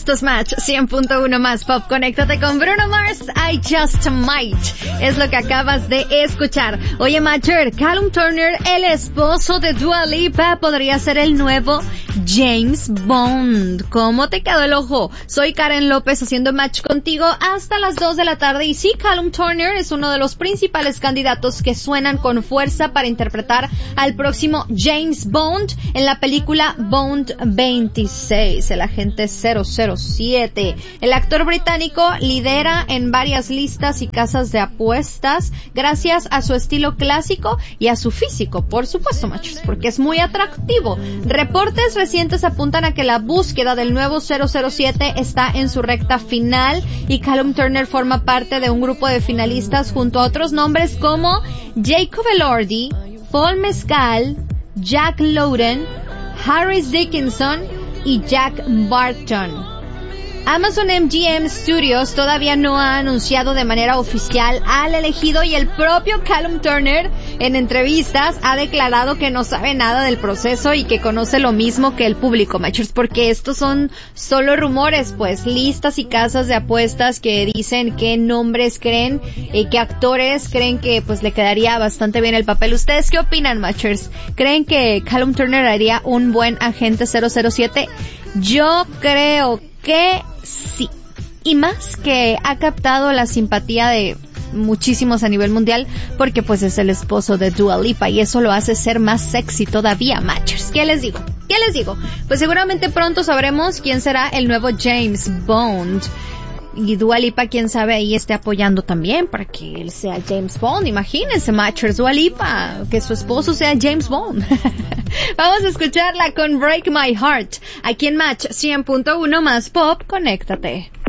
Esto es Match 100.1 más Pop. Conéctate con Bruno Mars, I Just Might. Es lo que acabas de escuchar. Oye, Matcher, Callum Turner, el esposo de Dua Lipa, podría ser el nuevo James Bond. ¿Cómo te quedó el ojo? Soy Karen López haciendo Match contigo hasta las 2 de la tarde. Y sí, Callum Turner es uno de los principales candidatos que suenan con fuerza para interpretar al próximo James Bond en la película Bond 26, el agente 007. El actor británico lidera en varias listas y casas de apuestas gracias a su estilo clásico y a su físico, por supuesto, machos, porque es muy atractivo. Reportes recientes apuntan a que la búsqueda del nuevo 007 está en su recta final y Callum Turner forma parte de un grupo de finalistas junto a otros nombres como Jacob Elordi, Paul Mescal, Jack Lowden, Harris Dickinson y Jack Barton. Amazon MGM Studios todavía no ha anunciado de manera oficial al elegido y el propio Callum Turner en entrevistas ha declarado que no sabe nada del proceso y que conoce lo mismo que el público, machos, porque estos son solo rumores, pues, listas y casas de apuestas que dicen qué nombres creen y qué actores creen que pues le quedaría bastante bien el papel. ¿Ustedes qué opinan, machers? ¿Creen que Callum Turner haría un buen agente 007? Yo creo que sí. Y más que ha captado la simpatía de muchísimos a nivel mundial porque pues es el esposo de Dua Lipa y eso lo hace ser más sexy todavía, machos. ¿Qué les digo? Pues seguramente pronto sabremos quién será el nuevo James Bond. Y Dua Lipa, quién sabe, ahí esté apoyando también para que él sea James Bond. Imagínense, machers, Dua Lipa, que su esposo sea James Bond. Vamos a escucharla con Break My Heart. Aquí en Match 100.1 más Pop, conéctate.